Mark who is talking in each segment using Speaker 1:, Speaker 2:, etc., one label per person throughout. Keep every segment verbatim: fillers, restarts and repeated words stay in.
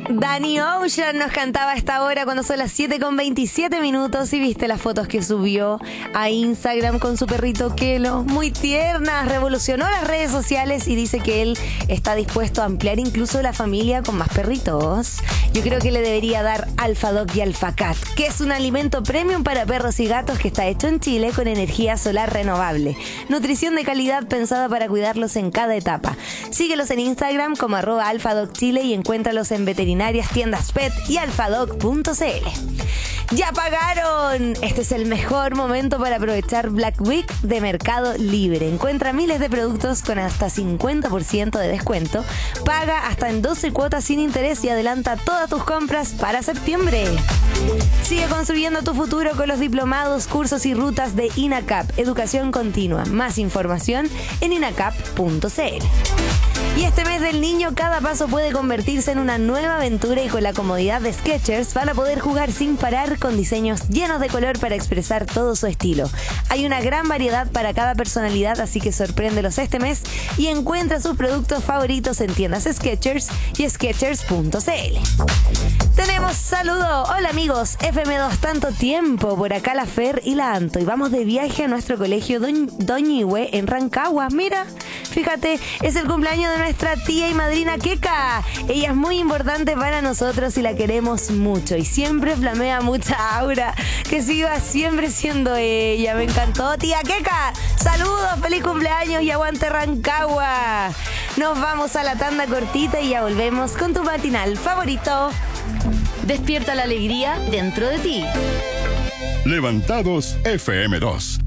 Speaker 1: Danny Ocean nos cantaba a esta hora cuando son las siete con veintisiete minutos y viste las fotos que subió a Instagram con su perrito Kelo. Muy tiernas, revolucionó las redes sociales y dice que él está dispuesto a ampliar incluso la familia con más perritos. Yo creo que le debería dar Alpha Dog y Alpha Cat, que es un alimento premium para perros y gatos que está hecho en Chile con energía solar renovable. Nutrición de calidad pensada para cuidarlos en cada etapa. Síguelos en Instagram como arroba Alpha Dog Chile y encuéntralos en veterinarias, tiendas pet y alfadog punto c l. ¡Ya pagaron! Este es el mejor momento para aprovechar Black Week de Mercado Libre. Encuentra miles de productos con hasta cincuenta por ciento de descuento. Paga hasta en doce cuotas sin interés y adelanta todas tus compras para septiembre. Sigue construyendo tu futuro con los diplomados, cursos y rutas de INACAP, Educación Continua. Más información en inacap punto c l. Y este mes del niño, cada paso puede convertirse en una nueva aventura y con la comodidad de Skechers van a poder jugar sin parar con diseños llenos de color para expresar todo su estilo. Hay una gran variedad para cada personalidad, así que sorpréndelos este mes y encuentra sus productos favoritos en tiendas Skechers y skechers punto c l. Tenemos saludo. Hola amigos, F M dos, tanto tiempo. Por acá la Fer y la Anto y vamos de viaje a nuestro colegio Doñ- Doñihue en Rancagua. Mira, fíjate, es el cumpleaños de nuestra tía y madrina Keka. Ella es muy importante para nosotros y la queremos mucho y siempre flamea mucha aura. Que siga siempre siendo ella. Me encantó, tía Keka. Saludos, feliz cumpleaños y aguante Rancagua. Nos vamos a la tanda cortita y ya volvemos con tu matinal favorito. Despierta la alegría dentro de ti.
Speaker 2: Levantados F M dos.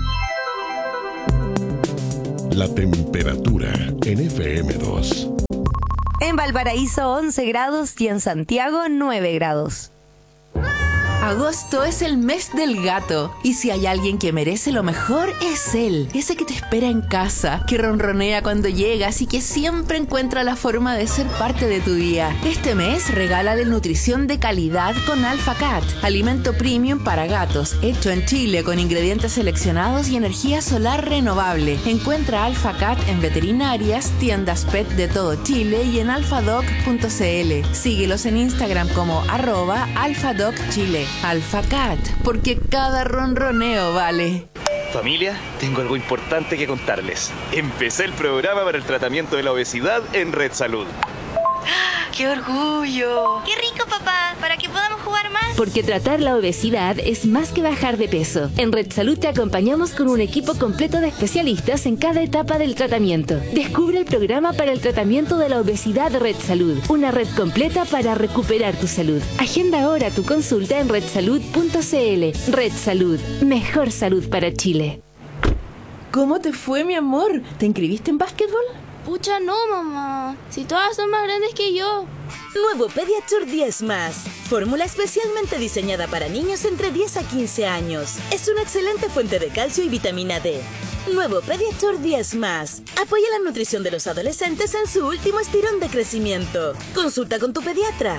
Speaker 2: La temperatura en F M dos.
Speaker 1: En Valparaíso once grados y en Santiago nueve grados.
Speaker 3: Agosto es el mes del gato y si hay alguien que merece lo mejor es él, ese que te espera en casa, que ronronea cuando llegas y que siempre encuentra la forma de ser parte de tu día. Este mes regálale nutrición de calidad con Alpha Cat, alimento premium para gatos, hecho en Chile con ingredientes seleccionados y energía solar renovable. Encuentra Alpha Cat en veterinarias, tiendas pet de todo Chile y en alfadog punto c l. Síguelos en Instagram como arroba alfadogchile. Alpha Cat, porque cada ronroneo vale.
Speaker 4: Familia, tengo algo importante que contarles. Empecé el programa para el tratamiento de la obesidad en Red Salud.
Speaker 5: ¡Qué orgullo!
Speaker 6: ¡Qué rico, papá! Para que podamos jugar más.
Speaker 7: Porque tratar la obesidad es más que bajar de peso. En Red Salud te acompañamos con un equipo completo de especialistas en cada etapa del tratamiento. Descubre el programa para el tratamiento de la obesidad Red Salud. Una red completa para recuperar tu salud. Agenda ahora tu consulta en red salud punto c l. Red Salud. Mejor salud para Chile.
Speaker 3: ¿Cómo te fue, mi amor? ¿Te inscribiste en básquetbol?
Speaker 6: Pucha, no, mamá. Si todas son más grandes que yo.
Speaker 5: Nuevo Pediatur diez más. Fórmula especialmente diseñada para niños entre diez a quince años. Es una excelente fuente de calcio y vitamina D. Nuevo Pediatur diez más. Apoya la nutrición de los adolescentes en su último estirón de crecimiento. Consulta con tu pediatra.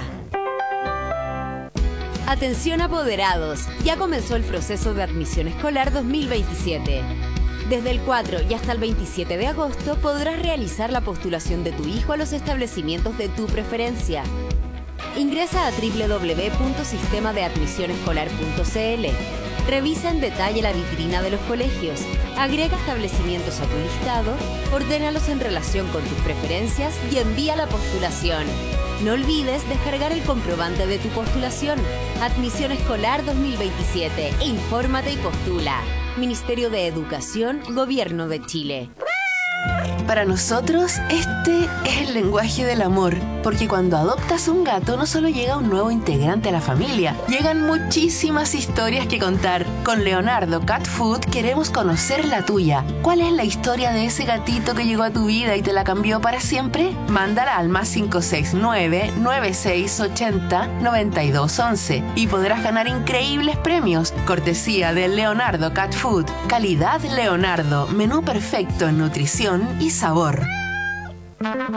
Speaker 8: Atención apoderados. Ya comenzó el proceso de admisión escolar dos mil veintisiete. Desde el cuatro y hasta el veintisiete de agosto podrás realizar la postulación de tu hijo a los establecimientos de tu preferencia. Ingresa a doble u doble u doble u punto sistema de admisión escolar punto c l. Revisa en detalle la vitrina de los colegios, agrega establecimientos a tu listado, ordénalos en relación con tus preferencias y envía la postulación. No olvides descargar el comprobante de tu postulación. Admisión escolar dos mil veintisiete. Infórmate y postula. Ministerio de Educación, Gobierno de Chile.
Speaker 3: Para nosotros, este es el lenguaje del amor, porque cuando adoptas un gato no solo llega un nuevo integrante a la familia, llegan muchísimas historias que contar. Con Leonardo Cat Food queremos conocer la tuya. ¿Cuál es la historia de ese gatito que llegó a tu vida y te la cambió para siempre? Mándala al más cinco seis nueve, nueve seis ocho cero, nueve dos once y podrás ganar increíbles premios. Cortesía de Leonardo Cat Food. Calidad Leonardo. Menú perfecto en nutrición y sabor.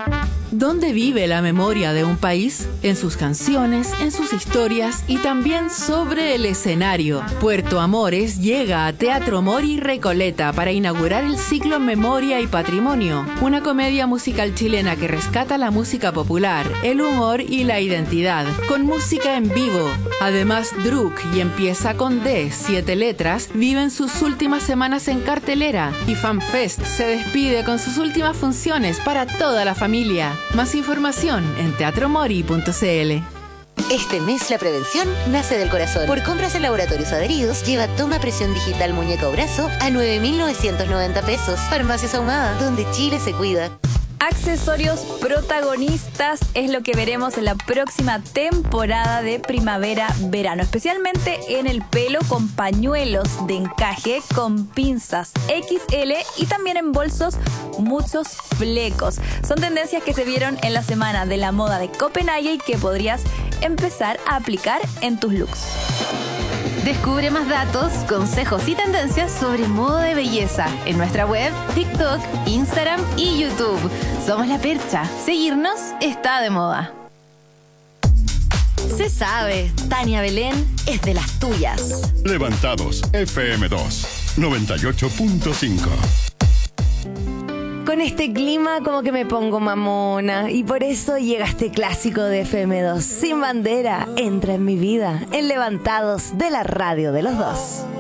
Speaker 3: ¿Dónde vive la memoria de un país? En sus canciones, en sus historias y también sobre el escenario. Puerto Amores llega a Teatro Mori Recoleta para inaugurar el ciclo Memoria y Patrimonio, una comedia musical chilena que rescata la música popular, el humor y la identidad, con música en vivo. Además, Druk y Empieza con D, siete letras, viven sus últimas semanas en cartelera y FanFest se despide con sus últimas funciones para toda la familia. Más información en teatro mori punto c l.
Speaker 9: Este mes la prevención nace del corazón. Por compras en laboratorios adheridos, lleva toma presión digital muñeca o brazo a nueve mil novecientos noventa pesos. Farmacias Ahumada, donde Chile se cuida.
Speaker 10: Accesorios protagonistas es lo que veremos en la próxima temporada de primavera-verano, especialmente en el pelo con pañuelos de encaje con pinzas equis ele y también en bolsos muchos flecos. Son tendencias que se vieron en la semana de la moda de Copenhague y que podrías empezar a aplicar en tus looks.
Speaker 11: Descubre más datos, consejos y tendencias sobre moda de belleza en nuestra web, TikTok, Instagram y YouTube. Somos La Percha. Seguirnos está de moda.
Speaker 12: Se sabe, Tania Belén es de las tuyas.
Speaker 2: Levantados, F M dos, noventa y ocho punto cinco.
Speaker 1: Con este clima como que me pongo mamona y por eso llega este clásico de F M dos. Sin bandera, entra en mi vida, en Levantados de la radio de los dos.